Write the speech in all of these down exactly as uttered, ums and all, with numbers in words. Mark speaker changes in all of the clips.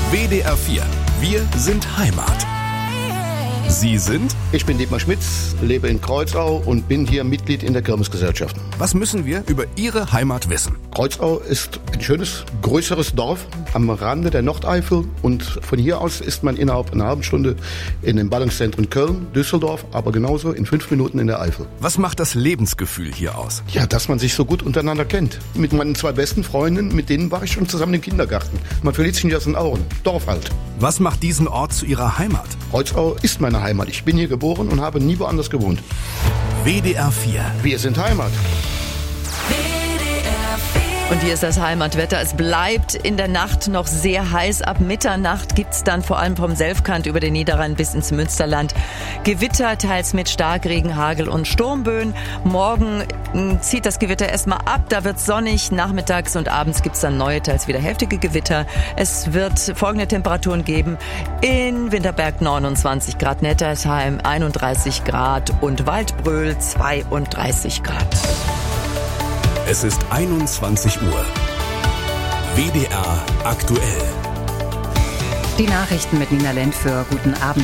Speaker 1: W D R vier. Wir sind Heimat. Sie sind?
Speaker 2: Ich bin Dietmar Schmitz, lebe in Kreuzau und bin hier Mitglied in der Kirmesgesellschaft.
Speaker 1: Was müssen wir über Ihre Heimat wissen?
Speaker 2: Kreuzau ist ein schönes, größeres Dorf am Rande der Nordeifel und von hier aus ist man innerhalb einer halben Stunde in den Ballungszentren Köln, Düsseldorf, aber genauso in fünf Minuten in der Eifel.
Speaker 1: Was macht das Lebensgefühl hier aus?
Speaker 2: Ja, dass man sich so gut untereinander kennt. Mit meinen zwei besten Freunden, mit denen war ich schon zusammen im Kindergarten. Man verliert sich nicht aus den Augen. Dorf halt.
Speaker 1: Was macht diesen Ort zu Ihrer Heimat?
Speaker 2: Kreuzau ist meine Heimat. Ich bin hier geboren und habe nie woanders gewohnt.
Speaker 1: W D R vier.
Speaker 2: Wir sind Heimat.
Speaker 3: Und hier ist das Heimatwetter. Es bleibt in der Nacht noch sehr heiß. Ab Mitternacht gibt's dann vor allem vom Selfkant über den Niederrhein bis ins Münsterland Gewitter, teils mit Starkregen, Hagel und Sturmböen. Morgen zieht das Gewitter erstmal ab. Da wird's sonnig. Nachmittags und abends gibt's dann neue, teils wieder heftige Gewitter. Es wird folgende Temperaturen geben. In Winterberg neunundzwanzig Grad, Nettersheim einunddreißig Grad und Waldbröl zweiunddreißig Grad.
Speaker 1: Es ist einundzwanzig Uhr. W D R aktuell.
Speaker 4: Die Nachrichten mit Nina Lent für guten Abend.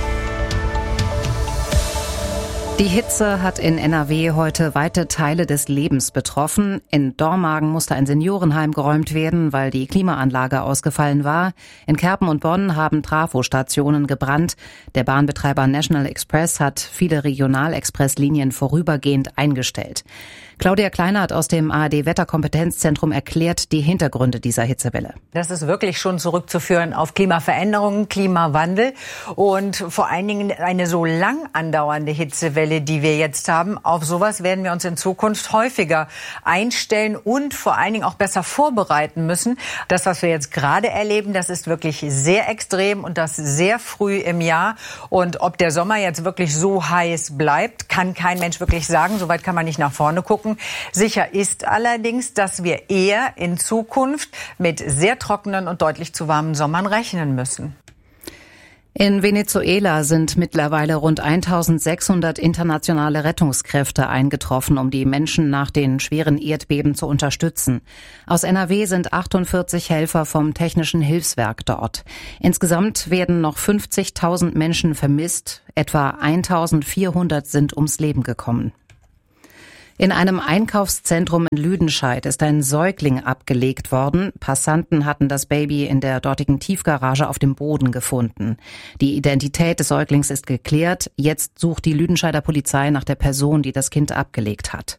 Speaker 4: Die Hitze hat in N R W heute weite Teile des Lebens betroffen. In Dormagen musste ein Seniorenheim geräumt werden, weil die Klimaanlage ausgefallen war. In Kerpen und Bonn haben Trafostationen gebrannt. Der Bahnbetreiber National Express hat viele Regionalexpresslinien vorübergehend eingestellt. Claudia Kleinert aus dem A R D-Wetterkompetenzzentrum erklärt die Hintergründe dieser Hitzewelle.
Speaker 5: Das ist wirklich schon zurückzuführen auf Klimaveränderungen, Klimawandel und vor allen Dingen eine so lang andauernde Hitzewelle, die wir jetzt haben. Auf sowas werden wir uns in Zukunft häufiger einstellen und vor allen Dingen auch besser vorbereiten müssen. Das, was wir jetzt gerade erleben, das ist wirklich sehr extrem und das sehr früh im Jahr. Und ob der Sommer jetzt wirklich so heiß bleibt, kann kein Mensch wirklich sagen. Soweit kann man nicht nach vorne gucken. Sicher ist allerdings, dass wir eher in Zukunft mit sehr trockenen und deutlich zu warmen Sommern rechnen müssen.
Speaker 4: In Venezuela sind mittlerweile rund eintausendsechshundert internationale Rettungskräfte eingetroffen, um die Menschen nach den schweren Erdbeben zu unterstützen. Aus N R W sind achtundvierzig Helfer vom Technischen Hilfswerk dort. Insgesamt werden noch fünfzigtausend Menschen vermisst. Etwa eintausendvierhundert sind ums Leben gekommen. In einem Einkaufszentrum in Lüdenscheid ist ein Säugling abgelegt worden. Passanten hatten das Baby in der dortigen Tiefgarage auf dem Boden gefunden. Die Identität des Säuglings ist geklärt. Jetzt sucht die Lüdenscheider Polizei nach der Person, die das Kind abgelegt hat.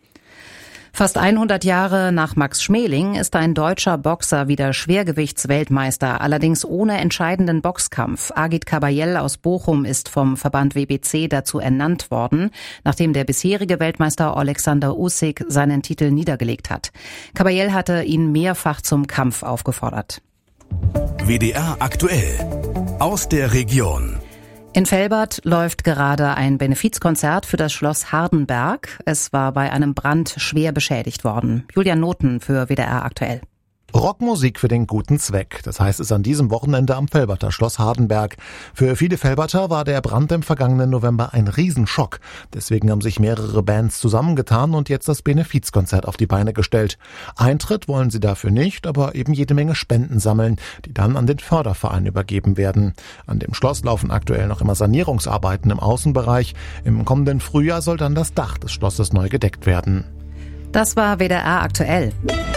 Speaker 4: Fast hundert Jahre nach Max Schmeling ist ein deutscher Boxer wieder Schwergewichtsweltmeister, allerdings ohne entscheidenden Boxkampf. Agit Kabayel aus Bochum ist vom Verband W B C dazu ernannt worden, nachdem der bisherige Weltmeister Alexander Usyk seinen Titel niedergelegt hat. Kabayel hatte ihn mehrfach zum Kampf aufgefordert.
Speaker 1: W D R aktuell. Aus der Region.
Speaker 4: In Velbert läuft gerade ein Benefizkonzert für das Schloss Hardenberg. Es war bei einem Brand schwer beschädigt worden. Julian Noten für W D R aktuell.
Speaker 6: Rockmusik für den guten Zweck. Das heißt es an diesem Wochenende am Velberter Schloss Hardenberg. Für viele Velberter war der Brand im vergangenen November ein Riesenschock. Deswegen haben sich mehrere Bands zusammengetan und jetzt das Benefizkonzert auf die Beine gestellt. Eintritt wollen sie dafür nicht, aber eben jede Menge Spenden sammeln, die dann an den Förderverein übergeben werden. An dem Schloss laufen aktuell noch immer Sanierungsarbeiten im Außenbereich. Im kommenden Frühjahr soll dann das Dach des Schlosses neu gedeckt werden.
Speaker 4: Das war W D R aktuell.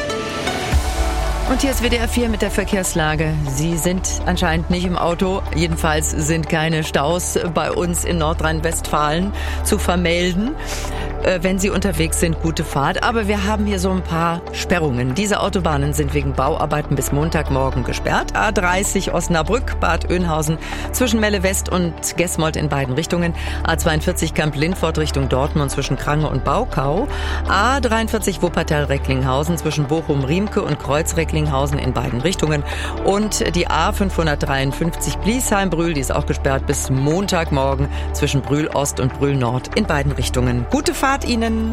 Speaker 3: Und hier ist W D R vier mit der Verkehrslage. Sie sind anscheinend nicht im Auto. Jedenfalls sind keine Staus bei uns in Nordrhein-Westfalen zu vermelden. Wenn Sie unterwegs sind, gute Fahrt. Aber wir haben hier so ein paar Sperrungen. Diese Autobahnen sind wegen Bauarbeiten bis Montagmorgen gesperrt. A dreißig Osnabrück, Bad Oeynhausen zwischen Melle West und Gesmold in beiden Richtungen. A zweiundvierzig Kamp-Lindfort Richtung Dortmund zwischen Krange und Baukau. A dreiundvierzig Wuppertal-Recklinghausen zwischen Bochum-Riemke und Kreuz-Recklinghausen in beiden Richtungen. Und die A fünfhundertdreiundfünfzig Bliesheim-Brühl, die ist auch gesperrt bis Montagmorgen zwischen Brühl-Ost und Brühl-Nord in beiden Richtungen. Gute Fahrt Ihnen.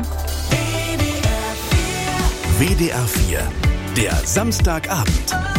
Speaker 1: W D R vier, der Samstagabend.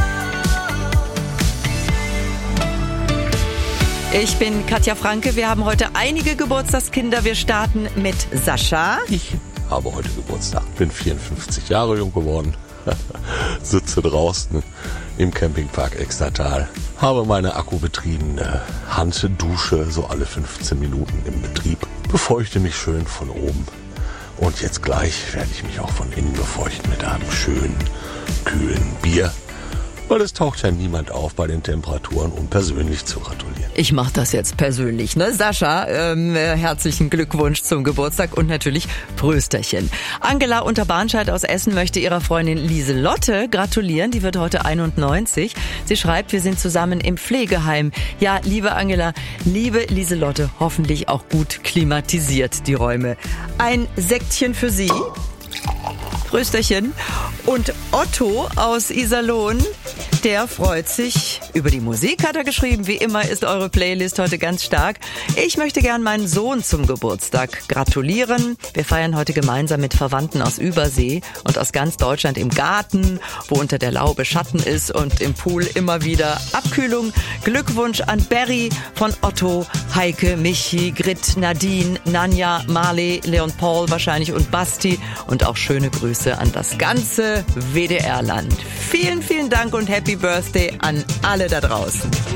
Speaker 3: Ich bin Katja Franke. Wir haben heute einige Geburtstagskinder. Wir starten mit Sascha.
Speaker 7: Ich habe heute Geburtstag. Bin vierundfünfzig Jahre jung geworden. Sitze draußen im Campingpark Extertal. Habe meine akkubetriebene Handdusche so alle fünfzehn Minuten im Betrieb. Befeuchte mich schön von oben. Und jetzt gleich werde ich mich auch von innen befeuchten mit einem schönen, kühlen Bier. Weil es taucht ja niemand auf bei den Temperaturen, um persönlich zu gratulieren.
Speaker 3: Ich mache das jetzt persönlich, ne? Sascha, ähm, herzlichen Glückwunsch zum Geburtstag und natürlich Prösterchen. Angela Unterbahnscheid aus Essen möchte ihrer Freundin Lieselotte gratulieren. Die wird heute einundneunzig. Sie schreibt, wir sind zusammen im Pflegeheim. Ja, liebe Angela, liebe Lieselotte, hoffentlich auch gut klimatisiert die Räume. Ein Sektchen für Sie. Prösterchen. Und Otto aus Iserlohn, der freut sich über die Musik, hat er geschrieben. Wie immer ist eure Playlist heute ganz stark. Ich möchte gern meinen Sohn zum Geburtstag gratulieren. Wir feiern heute gemeinsam mit Verwandten aus Übersee und aus ganz Deutschland im Garten, wo unter der Laube Schatten ist und im Pool immer wieder Abkühlung. Glückwunsch an Berry von Otto, Heike, Michi, Grit, Nadine, Nanja, Marley, Leon Paul wahrscheinlich und Basti und auch schöne Grüße an das ganze W D R-Land. Vielen, vielen Dank und Happy Birthday an alle da draußen.